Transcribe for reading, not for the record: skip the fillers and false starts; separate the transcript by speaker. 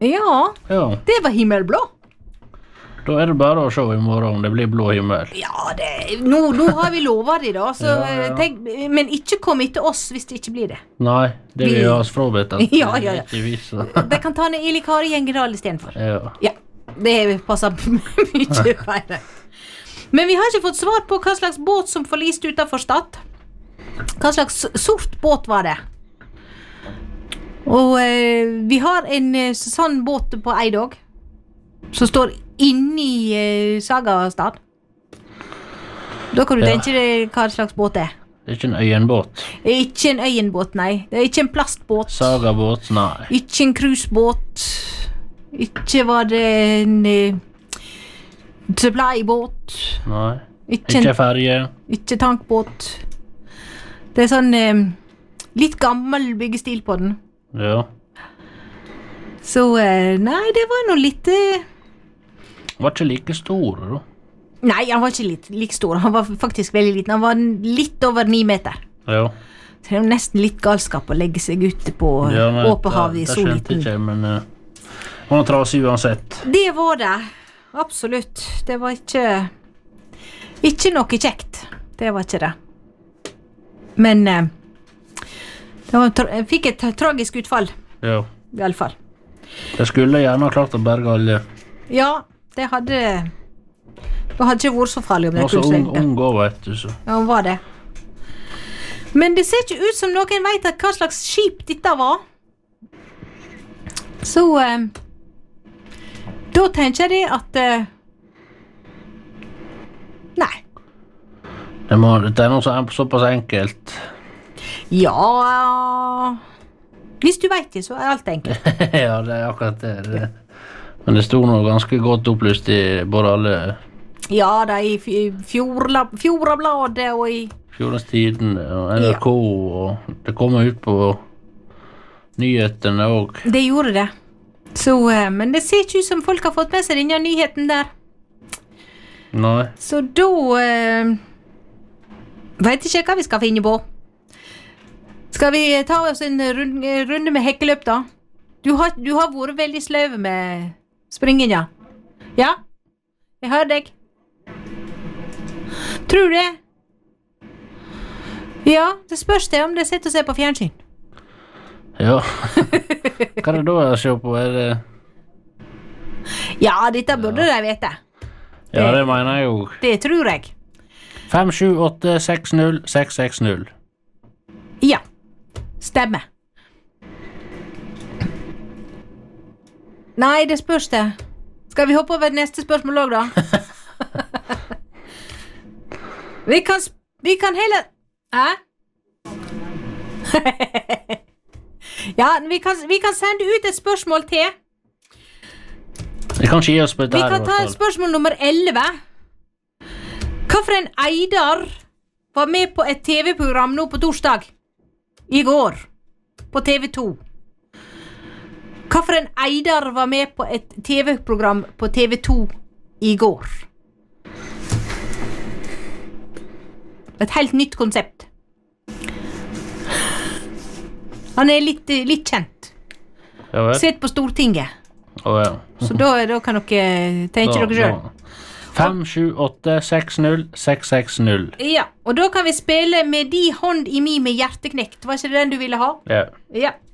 Speaker 1: Ja, det var himmelblå.
Speaker 2: Da det bare å se I morgen om det blir blå himmel.
Speaker 1: Ja, nå har vi lovet det da, så tenk, men ikke kom etter oss hvis det ikke blir det.
Speaker 2: Nei, det vil jeg ha oss forberedt at
Speaker 1: ja.
Speaker 2: ikke viser.
Speaker 1: De kan ta ned Ili-Kari-Gjengedal I stedet for. Ja, det passer mye feil. Men vi har ikke fått svar på hva slags båt som forliste utenfor Stad. Hva slags sort båt var det? Og vi har en sånn båt på Eidog som står inni Sagastad. Da kan du tenke deg hva slags båt det
Speaker 2: Det ikke en øyenbåt.
Speaker 1: Ikke en øyenbåt, nei. Det ikke en plastbåt.
Speaker 2: Sagabåt, nei.
Speaker 1: Ikke en cruisebåt. Ikke var det en supplybåt.
Speaker 2: Nei. Ikke ferje.
Speaker 1: Ikke tankbåt. Det sånn litt gammel byggestil på den.
Speaker 2: Ja.
Speaker 1: Så, nei, det var noe litt...
Speaker 2: Var ikke like stor, da?
Speaker 1: Nei, han var ikke like stor. Han var faktisk veldig liten. Han var litt over 9 meter.
Speaker 2: Ja.
Speaker 1: Så det er nesten litt galskap å legge seg ute på åpent hav I så liten.
Speaker 2: Det skjønte ikke, men det var noe trasig uansett.
Speaker 1: Det var det. Absolutt. Det var ikke noe kjekt. Det var ikke det. Men jeg fikk et tragisk utfall.
Speaker 2: Ja.
Speaker 1: I alle fall.
Speaker 2: Det skulle gjerne ha klart å berge alle.
Speaker 1: Ja, det hadde ikke vært så farlig om det
Speaker 2: kunne svenge. Ung og vet du så.
Speaker 1: Ja, hun var det. Men det ser ikke ut som noen vet hva slags skip dette var. Så da tenker jeg at nei.
Speaker 2: Det noe såpass enkelt.
Speaker 1: Ja, hvis du vet det, så alt enkelt.
Speaker 2: Ja, det akkurat det. Men det stod noe ganske godt opplyst I både alle...
Speaker 1: Ja, det I Fjordabladet og I...
Speaker 2: Fjordens Tiden og NRK, og det kommer ut på nyhetene også.
Speaker 1: Det gjorde det. Så, men det ser ikke ut som folk har fått med seg denne nyheten der.
Speaker 2: Nei.
Speaker 1: Så da... vet ikke hva vi skal finne på. Skal vi ta oss en runde med hekkeløp da? Du har vært veldig sløv med springen, ja? Ja? Jeg hører deg. Tror du det? Ja, det spørs det om det sitter og ser på fjernsyn.
Speaker 2: Ja. Hva det da å se på? Det...
Speaker 1: Ja, dette burde de vite.
Speaker 2: Ja, det mener jeg jo.
Speaker 1: Det tror jeg.
Speaker 2: 57860
Speaker 1: Ja, stemmer. Nei, det spørs det. Skal vi hoppe over neste spørsmål også da? Vi kan heller... Hæ? Ja, vi kan sende ut et spørsmål til.
Speaker 2: Vi kan ikke gi oss på dette her.
Speaker 1: Vi kan ta spørsmål nummer 11. Hva for en Eidar var med på et TV-program nå på torsdag? I går. På TV2. Hva for en Eidar var med på et TV-program på TV2 I går? Et helt nytt konsept. Han litt kjent.
Speaker 2: Ja, vel.
Speaker 1: Sett på Stortinget.
Speaker 2: Ja.
Speaker 1: Så da kan dere tenke dere selv.
Speaker 2: 57860
Speaker 1: Ja, og da kan vi spille Med de hånd I mi med hjerteknekt. Var ikke det den du ville ha?
Speaker 2: Ja.
Speaker 1: Ja.